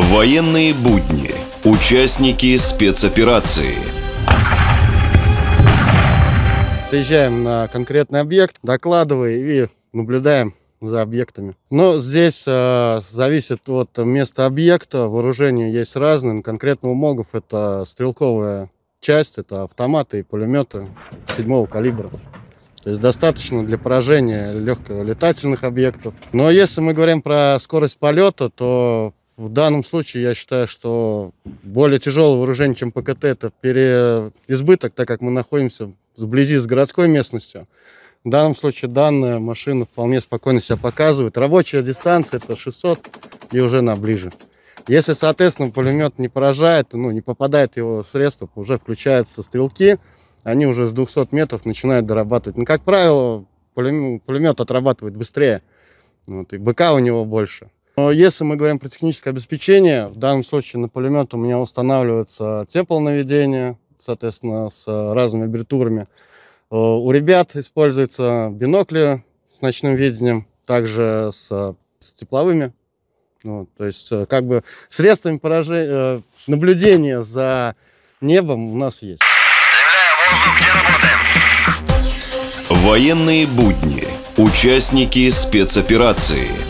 Военные будни. Участники спецоперации. Приезжаем на конкретный объект, докладываем и наблюдаем за объектами. Но здесь зависит от места объекта. Вооружение есть разное. Конкретно у МОГов это стрелковая часть, это автоматы и пулеметы 7-го калибра. То есть достаточно для поражения легколетательных объектов. Но если мы говорим про скорость полета, то в данном случае я считаю, что более тяжелое вооружение, чем ПКТ, это переизбыток, так как мы находимся вблизи с городской местностью. В данном случае данная машина вполне спокойно себя показывает. Рабочая дистанция это 600 и уже на ближе. Если, соответственно, пулемет не поражает, не попадает в его средства, уже включаются стрелки, они уже с 200 метров начинают дорабатывать. Как правило, пулемет отрабатывает быстрее, и БК у него больше. Но если мы говорим про техническое обеспечение, в данном случае на пулемет у меня устанавливается теплонаведение, соответственно, с разными абервиатурами. У ребят используются бинокли с ночным видением, также с тепловыми. То есть, средствами наблюдения за небом у нас есть. Военные будни. Участники спецоперации.